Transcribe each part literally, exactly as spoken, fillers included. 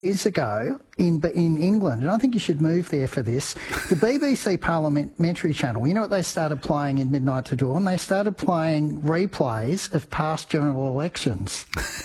Years ago in in England, and I think you should move there for this, the B B C Parliamentary Channel, you know what they started playing in Midnight to Dawn? They started playing replays of past general elections.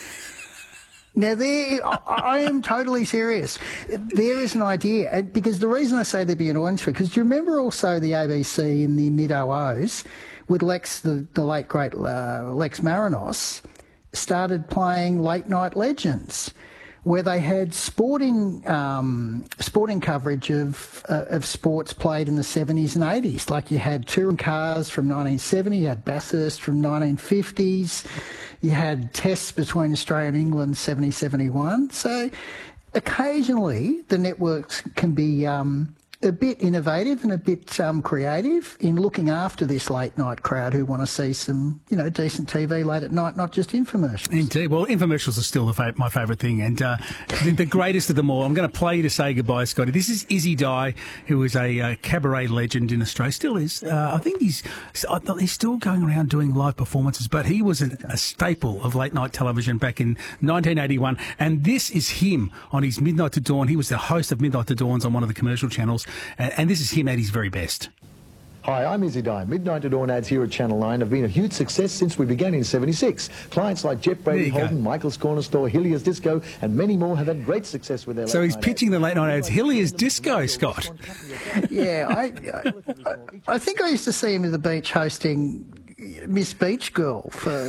Now, there, I, I am totally serious. There is an idea, and because the reason I say there'd be an audience for it, because do you remember also the A B C in the mid-oh ohs with Lex, the, the late, great uh, Lex Marinos, started playing Late Night Legends, where they had sporting um, sporting coverage of uh, of sports played in the seventies and eighties. Like you had touring cars from nineteen seventy, you had Bathurst from nineteen fifties, you had tests between Australia and England seventy seventy-one. So occasionally the networks can be um, a bit innovative and a bit um, creative in looking after this late night crowd who want to see some, you know, decent T V late at night, not just infomercials. Indeed. Well, infomercials are still the fa- my favourite thing, and uh, the, the greatest of them all. I'm going to play you to say goodbye, Scotty. This is Izzy Dye, who is a uh, cabaret legend in Australia. Still is. Uh, I think he's I thought he's still going around doing live performances, but he was a, a staple of late night television back in nineteen eighty-one. And this is him on his Midnight to Dawn. He was the host of Midnight to Dawns on one of the commercial channels, and, and this is him at his very best. Hi, I'm Izzy Dye. Midnight to Dawn ads here at Channel nine have been a huge success since we began in seventy-six. Clients like Jeff Brady Holden, go. Michael's Corner Store, Hilliers Disco, and many more have had great success with their So late he's night pitching ads. the late night ads. Hilliers Disco, Scott. Yeah, I, I, I think I used to see him at the beach hosting Miss Beach Girl for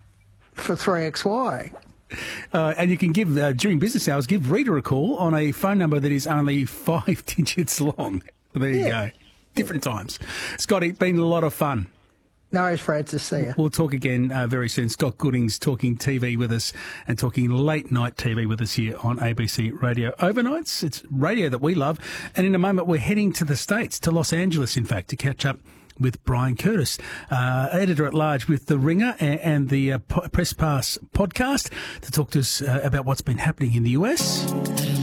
for three X Y. Uh, and you can give, uh, during business hours, give Rita a call on a phone number that is only five digits long. There you Yeah. go. Different times. Scotty, it's been a lot of fun. No, it's Fred, to see you. We'll talk again uh, very soon. Scott Gooding's talking T V with us and talking late night T V with us here on A B C Radio Overnights. It's radio that we love. And in a moment, we're heading to the States, to Los Angeles, in fact, to catch up with Brian Curtis, uh, editor-at-large with The Ringer and, and the uh, Press Pass podcast, to talk to us uh, about what's been happening in the U S.